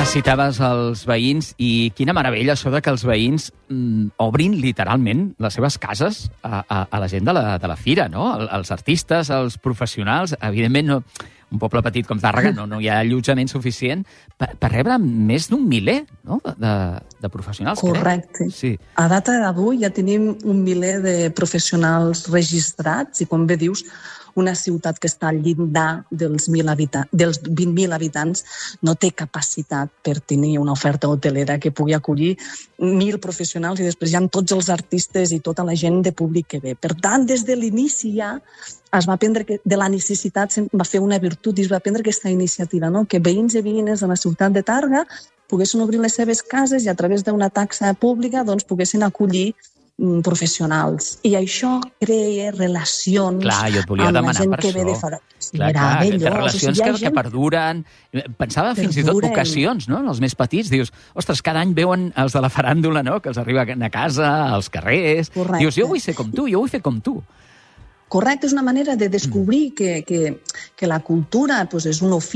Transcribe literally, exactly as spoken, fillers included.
Citaves els veïns i quina meravella això de que els veïns mm, obrin literalment les seves cases a, a, a la gent de la, de la fira, no? Els artistes, els professionals, evidentment no, un poble petit com Tàrrega no, no hi ha allotjament suficient per, per rebre més d'un miler, no? de, de professionals. Correcte. Sí. A data d'avui ja tenim un miler de professionals registrats i, com bé dius, una ciutat que està al llindar dels, mil habitants, dels vint mil habitants no té capacitat per tenir una oferta hotelera que pugui acollir mil professionals i després hi ha tots els artistes i tota la gent de públic que ve. Per tant, des de l'inici ja es va prendre que de la necessitat va fer una virtut i es va prendre aquesta iniciativa, no? Que veïns i veïnes de la ciutat de Tàrrega poguessin obrir les seves cases i a través d'una taxa pública doncs, poguessin acollir professionals. I això crea relacions clar, jo et volia amb demanar la gent per que això. ve de fora. Clar, clar, de relacions o sigui, que, gent... que perduren. Pensava perduren. Fins i tot vocacions, no? Els més petits. Dius, ostres, cada any veuen els de la faràndula, no? Que els arriben a casa, als carrers. Correcte. Dius, jo vull ser com tu, jo vull fer com tu. Correcte, és una manera de descobrir que, que, que la cultura pues, és un ofici